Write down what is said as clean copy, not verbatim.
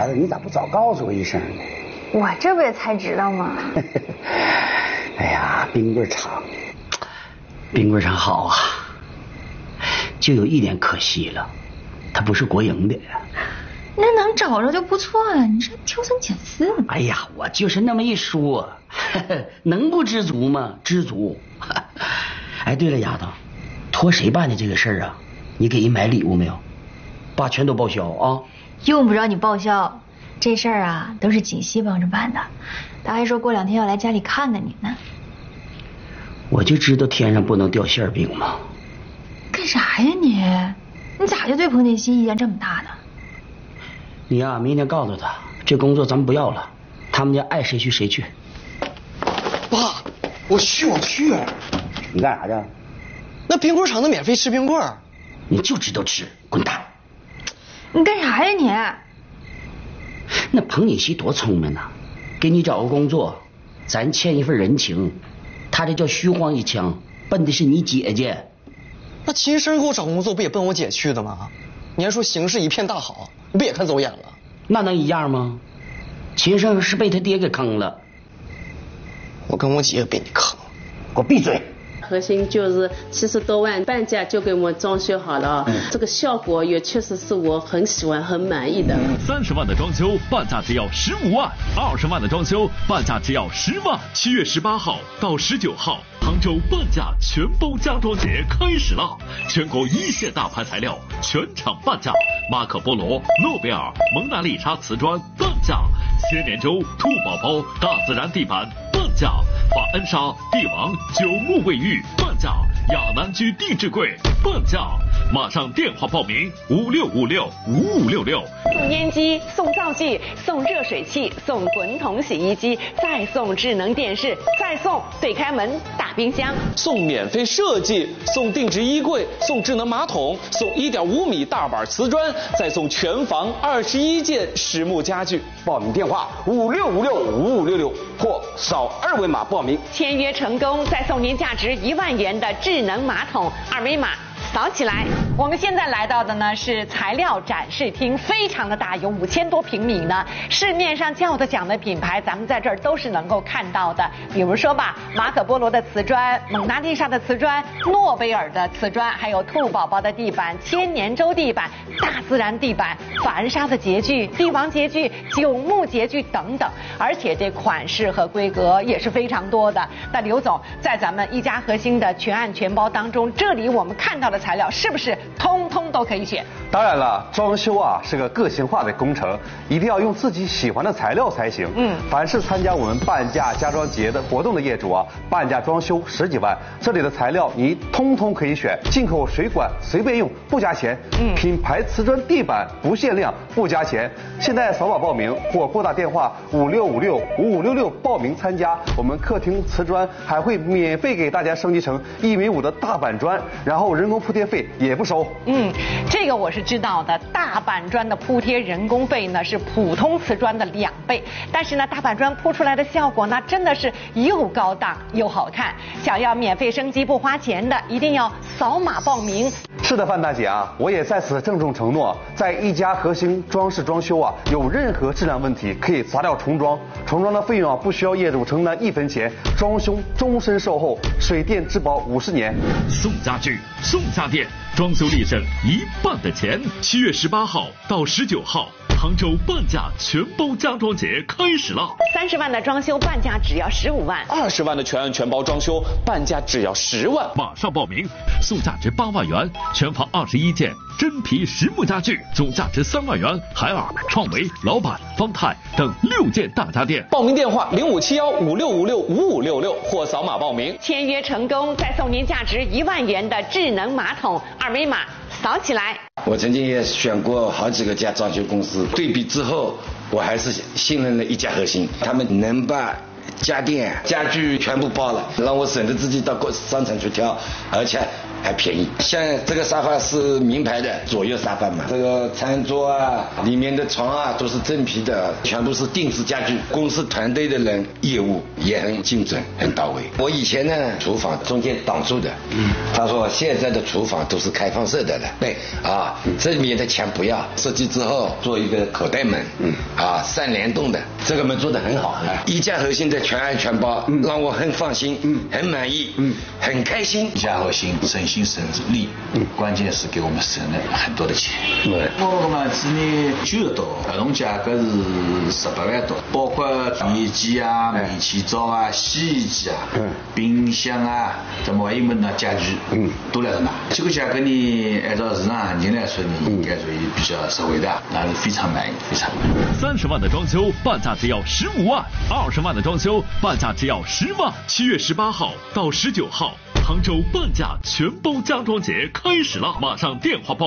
子，你咋不早告诉我一声呢？ 我这不也才知道吗？ 哎呀，冰棍厂好啊，就有一点可惜了，它不是国营的。 那能找着就不错啊，你这挑三拣四。 哎呀，我就是那么一说，能不知足吗？知足。哎，对了，丫头，托谁办的这个事儿啊？你给人买礼物没有？爸全都报销啊。 用不着你报销，这事儿啊都是锦溪帮着办的，他还说过2天要来家里看看你呢。 我就知道天上不能掉馅饼嘛。 干啥呀你？你咋就对彭锦溪意见这么大呢？ 你呀，明天告诉他，这工作咱们不要了，他们家爱谁去谁去。 爸，我去。 你干啥去？ 那冰棍厂能免费吃冰棍？ 你就知道吃，滚蛋！ 你干啥呀你？ 那彭锦溪多聪明呢，给你找个工作，咱欠一份人情，他这叫虚晃一枪，奔的是你姐姐。 那秦生给我找工作不也奔我姐去的吗？你还说形势一片大好，你不也看走眼了？ 那能一样吗？秦生是被他爹给坑了。 我跟我姐也被你坑。 给我闭嘴！ 核心就是70多万半价就给我们装修好了，这个效果也确实是我很喜欢很满意的。 30万的装修半价只要15万，20万的装修半价只要10万。7月18号到19号，杭州半价全包家装节开始了，全国一线大牌材料全场半价，马可波罗、诺贝尔、蒙娜丽莎瓷砖半价，千年舟、兔宝宝、大自然地板半价，法恩莎、帝王、九牧卫浴半价，亚南居定制柜半价。马上电话报名56565566。 送烟机，送灶具，送热水器，送滚筒洗衣机，再送智能电视，再送对开门大冰箱， 送免费设计，送定制衣柜，送智能马桶，送1.5米大板瓷砖，再送全房21件实木家具。 报名电话56565566或扫2维码报名。 签约成功再送您价值1万元的智能马桶，2维码扫起来。我们现在来到的呢是材料展示厅，非常的大，有5000多平米呢。市面上叫得响的品牌，咱们在这儿都是能够看到的。比如说吧，马可波罗的瓷砖、蒙娜丽莎的瓷砖、诺贝尔的瓷砖，还有兔宝宝的地板、千年舟地板、大自然地板、法恩莎的洁具、帝王洁具、九牧洁具等等。而且这款式和规格也是非常多的。那刘总，在咱们一家核心的全案全包当中，这里我们看到的材料是不是通通都可以选？ 当然了，装修啊是个个性化的工程，一定要用自己喜欢的材料才行。凡是参加我们半价家装节的活动的业主啊，半价装修10几万，这里的材料你通通可以选，进口水管随便用不加钱，品牌瓷砖地板不限量不加钱。现在扫码报名或拨打电话56565566报名参加，我们客厅瓷砖还会免费给大家升级成1.5米的大板砖，然后人工铺贴费也不收。 这个我是知道的，大板砖的铺贴人工费呢是普通瓷砖的2倍，但是呢大板砖铺出来的效果呢真的是又高档又好看。想要免费升级不花钱的，一定要扫码报名。 是的，范大姐啊，我也在此郑重承诺，在一家核心装饰装修啊，有任何质量问题可以砸掉重装，重装的费用啊不需要业主承担1分钱，装修终身售后，水电质保50年。 送家具，送家电，装修立省1半的钱。7月18号到19号，杭州半价全包家装节开始了。 30万的装修半价只要15万 ，20万的全案全包装修半价只要10万。 马上报名，送价值8万元，全房21件真皮实木家具，总价值3万元。海尔、创维、老板、方太等6件大家电。 报名电话057156565566或扫码报名。 签约成功再送您价值1万元的智能马桶，2维码扫起来。 我曾经也选过好几个装修公司，对比之后，我还是信任了一家核心，他们能把家电、家具全部包了，让我省得自己到商场去挑，而且还便宜。像这个沙发是名牌的左右沙发嘛，这个餐桌啊，里面的床啊都是真皮的，全部是定制家具。公司团队的人业务也很精准，很到位。我以前呢，厨房中间挡住的，他说现在的厨房都是开放式的了，对啊，这里面的墙不要，设计之后做一个口袋门，3联动的，这个门做得很好，一家核心的全安全包，让我很放心，很满意，很开心。 一家核心省心省力，关键是给我们省了很多的钱。我们今年9个多，合同价格是18万多，包括电机啊、煤气灶啊、洗衣机啊、冰箱啊，怎么还有门的家具，都来着呢。这个价格呢，按照市场行情来说呢，应该属于比较实惠的，那是非常满意，非常满意。 30万的装修半价只要15万，20万的装修半价只要10万。7月18号到19号，杭州半价全包家装节开始了，马上电话报。